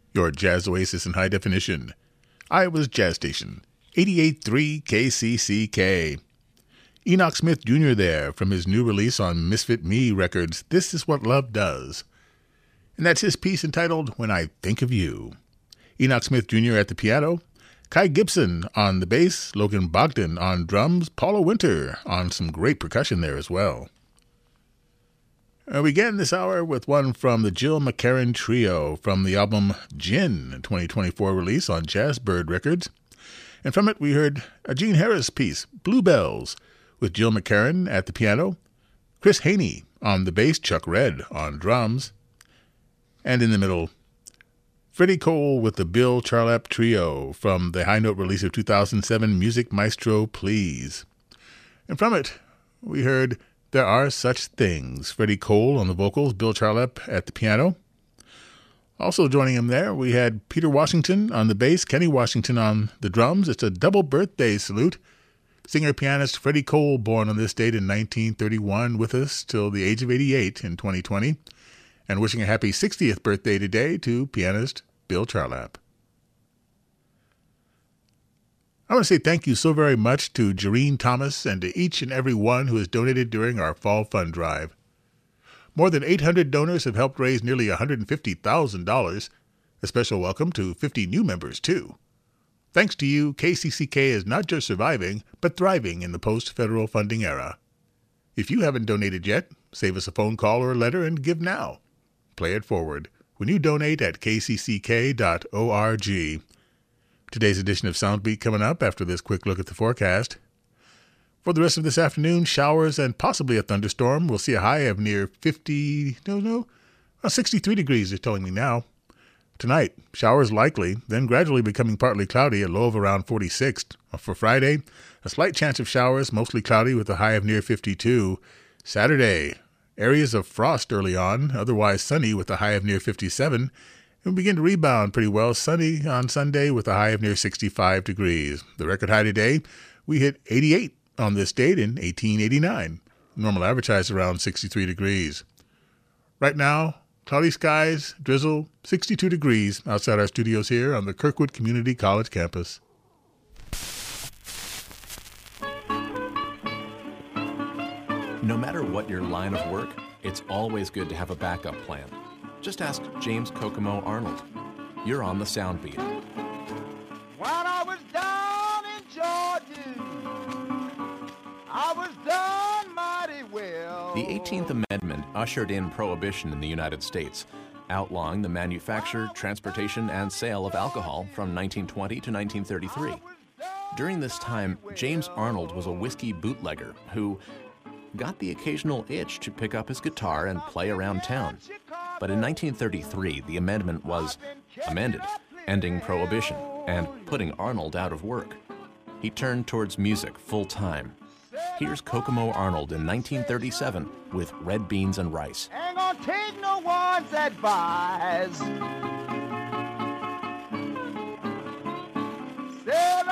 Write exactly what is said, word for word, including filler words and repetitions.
your jazz oasis in high definition. Iowa's Jazz Station, eighty-eight point three K C C K. Enoch Smith Junior there from his new release on Misfit Me Records, This Is What Love Does. And that's his piece entitled When I Think of You. Enoch Smith Junior at the piano, Kai Gibson on the bass, Logan Bogdan on drums, Paula Winter on some great percussion there as well. Uh, we began this hour with one from the Jill McCarran Trio from the album Gin, twenty twenty-four release on Jazzbird Records. And from it we heard a Gene Harris piece, Bluebells, with Jill McCarran at the piano, Chris Haney on the bass, Chuck Red on drums, and in the middle, Freddie Cole with the Bill Charlap Trio from the high note release of two thousand seven, Music Maestro Please. And from it, we heard There Are Such Things, Freddie Cole on the vocals, Bill Charlap at the piano. Also joining him there, we had Peter Washington on the bass, Kenny Washington on the drums. It's a double birthday salute. Singer-pianist Freddie Cole, born on this date in nineteen thirty-one, with us till the age of eighty-eight in twenty twenty. And wishing a happy sixtieth birthday today to pianist Bill Charlap. I want to say thank you so very much to Jareen Thomas and to each and every one who has donated during our Fall Fund Drive. More than eight hundred donors have helped raise nearly one hundred fifty thousand dollars. A special welcome to fifty new members, too. Thanks to you, K C C K is not just surviving, but thriving in the post-federal funding era. If you haven't donated yet, save us a phone call or a letter and give now. Play it forward when you donate at k c c k dot org. Today's edition of Soundbeat coming up after this quick look at the forecast. For the rest of this afternoon, showers and possibly a thunderstorm. We'll see a high of near fifty, no, no, uh, sixty-three degrees, they're telling me now. Tonight, showers likely, then gradually becoming partly cloudy, a low of around forty-six. For Friday, a slight chance of showers, mostly cloudy with a high of near fifty-two. Saturday, areas of frost early on, otherwise sunny with a high of near fifty-seven. And we begin to rebound pretty well, sunny on Sunday with a high of near sixty-five degrees. The record high today, we hit eighty-eight on this date in eighteen eighty-nine. Normal average high is around sixty-three degrees. Right now, cloudy skies, drizzle, sixty-two degrees outside our studios here on the Kirkwood Community College campus. No matter what your line of work, it's always good to have a backup plan. Just ask James Kokomo Arnold. You're on the Soundbeat. When I was down in Georgia, I was done mighty well. The eighteenth Amendment ushered in prohibition in the United States, outlawing the manufacture, transportation, and sale of alcohol from nineteen twenty to nineteen thirty-three. During this time, James Arnold was a whiskey bootlegger who got the occasional itch to pick up his guitar and play around town. But in nineteen thirty-three, the amendment was amended, ending prohibition and putting Arnold out of work. He turned towards music full-time. Here's Kokomo Arnold in nineteen thirty-seven with Red Beans and Rice. Ain't gonna take no one's advice. Said